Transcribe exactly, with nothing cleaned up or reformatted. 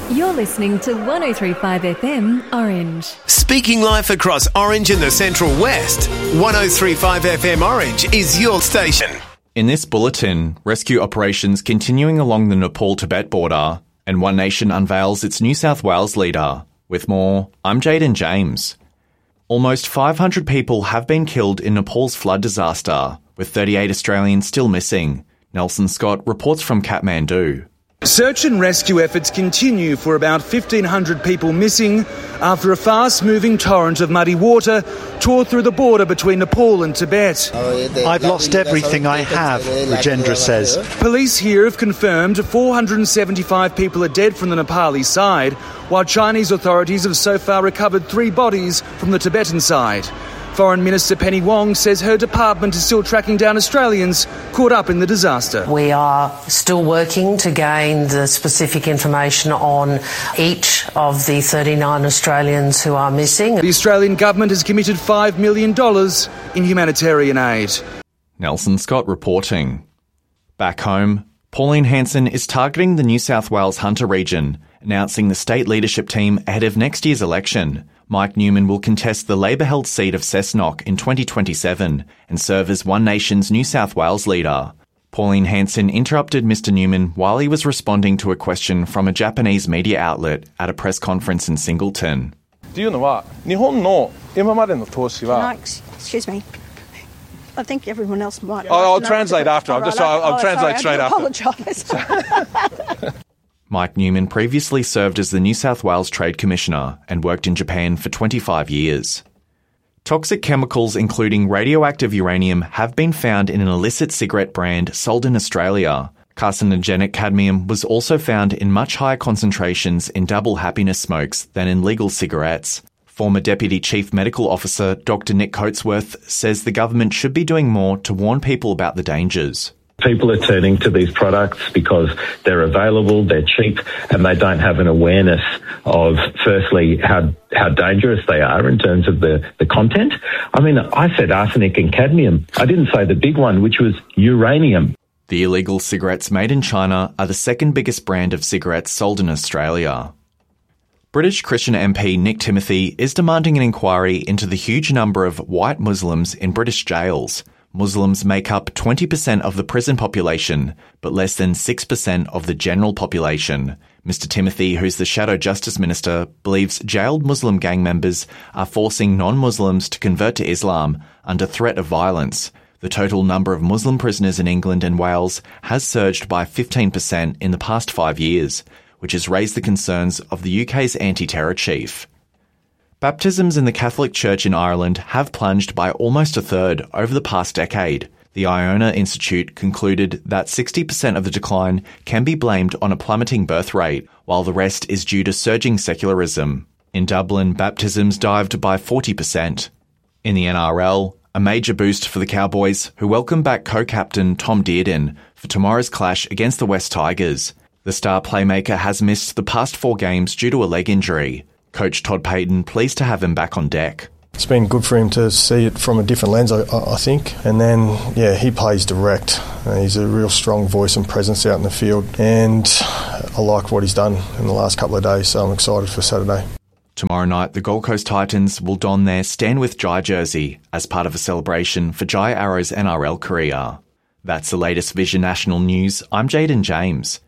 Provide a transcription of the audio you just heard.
You're listening to one oh three point five F M Orange. Speaking life across Orange and the Central West, one oh three point five F M Orange is your station. In this bulletin, rescue operations continuing along the Nepal-Tibet border, and One Nation unveils its New South Wales leader. With more, I'm Jaden James. Almost five hundred people have been killed in Nepal's flood disaster, with thirty-eight Australians still missing. Nelson Scott reports from Kathmandu. Search and rescue efforts continue for about fifteen hundred people missing after a fast-moving torrent of muddy water tore through the border between Nepal and Tibet. I've lost everything I have, Rajendra says. Police here have confirmed four hundred seventy-five people are dead from the Nepali side, while Chinese authorities have so far recovered three bodies from the Tibetan side. Foreign Minister Penny Wong says her department is still tracking down Australians caught up in the disaster. We are still working to gain the specific information on each of the thirty-nine Australians who are missing. The Australian government has committed five million dollars in humanitarian aid. Nelson Scott reporting. Back home, Pauline Hanson is targeting the New South Wales Hunter region, announcing the state leadership team ahead of next year's election. Mike Newman will contest the Labor-held seat of Cessnock in twenty twenty-seven and serve as One Nation's New South Wales leader. Pauline Hanson interrupted Mister Newman while he was responding to a question from a Japanese media outlet at a press conference in Singleton. No, excuse me. I think everyone else might. I'll, I'll translate after. I'll just. I'll, I'll oh, translate sorry, straight I after. Apologise. Mike Newman previously served as the New South Wales Trade Commissioner and worked in Japan for twenty-five years. Toxic chemicals including radioactive uranium have been found in an illicit cigarette brand sold in Australia. Carcinogenic cadmium was also found in much higher concentrations in double happiness smokes than in legal cigarettes. Former Deputy Chief Medical Officer Doctor Nick Coatsworth says the government should be doing more to warn people about the dangers. People are turning to these products because they're available, they're cheap, and they don't have an awareness of, firstly, how how dangerous they are in terms of the, the content. I mean, I said arsenic and cadmium. I didn't say the big one, which was uranium. The illegal cigarettes made in China are the second biggest brand of cigarettes sold in Australia. British Christian M P Nick Timothy is demanding an inquiry into the huge number of white Muslims in British jails. Muslims make up twenty percent of the prison population, but less than six percent of the general population. Mister Timothy, who's the Shadow Justice Minister, believes jailed Muslim gang members are forcing non-Muslims to convert to Islam under threat of violence. The total number of Muslim prisoners in England and Wales has surged by fifteen percent in the past five years, which has raised the concerns of the U K's anti-terror chief. Baptisms in the Catholic Church in Ireland have plunged by almost a third over the past decade. The Iona Institute concluded that sixty percent of the decline can be blamed on a plummeting birth rate, while the rest is due to surging secularism. In Dublin, baptisms dived by forty percent. In the N R L, a major boost for the Cowboys, who welcome back co-captain Tom Dearden for tomorrow's clash against the West Tigers. The star playmaker has missed the past four games due to a leg injury. Coach Todd Payton pleased to have him back on deck. It's been good for him to see it from a different lens, I, I think. And then, yeah, he plays direct. Uh, he's a real strong voice and presence out in the field. And I like what he's done in the last couple of days, so I'm excited for Saturday. Tomorrow night, the Gold Coast Titans will don their Stand With Jai jersey as part of a celebration for Jai Arrow's N R L career. That's the latest Vision National News. I'm Jaden James.